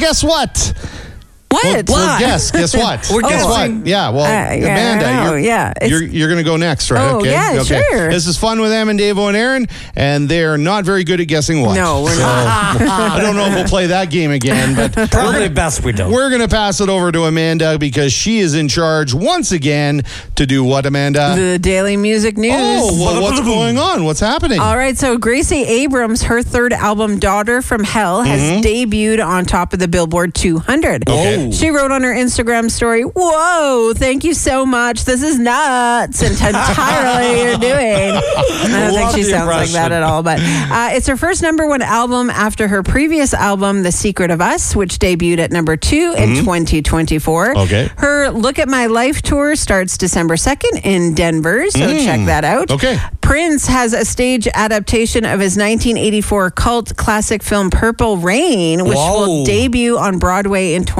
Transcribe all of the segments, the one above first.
guess what? What? Well, guess what? We're guess guessing. what? Yeah, well, Amanda, you're going to go next, right? Oh, okay. yeah, okay. sure. This is Fun with Em and Davo and Aaron, and they're not very good at guessing what. No, we're not. I don't know if we'll play that game again, but Probably best we don't. we're going to pass it over to Amanda because she is in charge once again to do what, Amanda? The Daily Music News. Oh, well, what's going on? What's happening? All right, so Gracie Abrams, her third album, Daughter from Hell, has debuted on top of the Billboard 200. Okay. She wrote on her Instagram story, "Whoa, thank you so much. This is nuts and entirely you're doing." I don't think she sounds like that at all, but it's her first number one album after her previous album, The Secret of Us, which debuted at number 2 in 2024. Okay. Her Look at My Life tour starts December 2nd in Denver, so check that out. Okay. Prince has a stage adaptation of his 1984 cult classic film Purple Rain, which will debut on Broadway in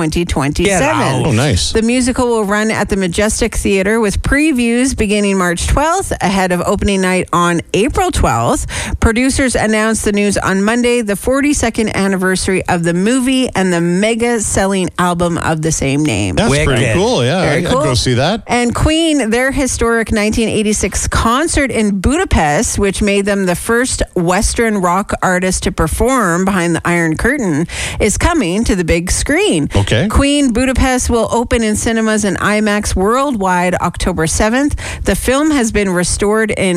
2027. Oh, nice. The musical will run at the Majestic Theater with previews beginning March 12th ahead of opening night on April 12th. Producers announced the news on Monday, the 42nd anniversary of the movie and the mega selling album of the same name. That's pretty cool. Yeah, Very I'd cool. go see that. And Queen, their historic 1986 concert in Budapest, which made them the first Western rock artist to perform behind the Iron Curtain, is coming to the big screen. Okay. Queen Budapest will open in cinemas and IMAX worldwide October 7th. The film has been restored in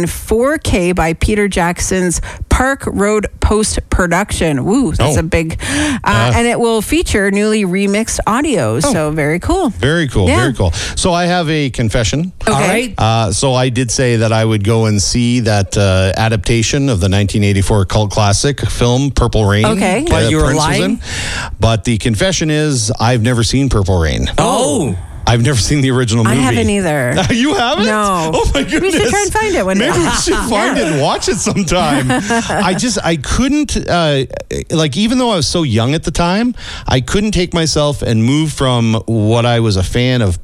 4K by Peter Jackson's Park Road post-production. Woo, that's a big... and it will feature newly remixed audio, so very cool. Very cool. Yeah. Very cool. So I have a confession. Okay. All right. So I did say that I would go and see that adaptation of the 1984 cult classic film Purple Rain. Okay. that But you were Prince was lying? in. But the confession is I've never seen Purple Rain. Oh. I've never seen the original movie. I haven't either. You haven't? No. Oh my goodness. We should try and find it one day. Maybe we should find it and watch it sometime. I couldn't, even though I was so young at the time, I couldn't take myself and move from what I was a fan of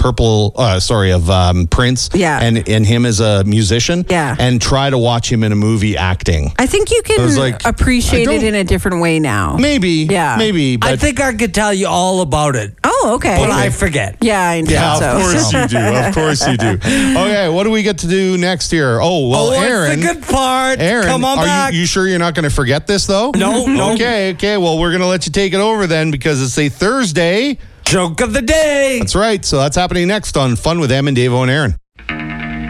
Prince and him as a musician and try to watch him in a movie acting. I think you can appreciate it in a different way now. Maybe. Yeah. Maybe. But I think I could tell you all about it. Oh, okay. But I forget. Yeah, I know. Yeah, so. of course you do. Of course you do. Okay, what do we get to do next here? Oh, well, Aaron. It's the good part. Aaron, come on back. You sure you're not going to forget this, though? No. Okay. Well, we're going to let you take it over then because it's a Thursday Joke of the day. That's right. So that's happening next on Fun with Em and Davo and Aaron.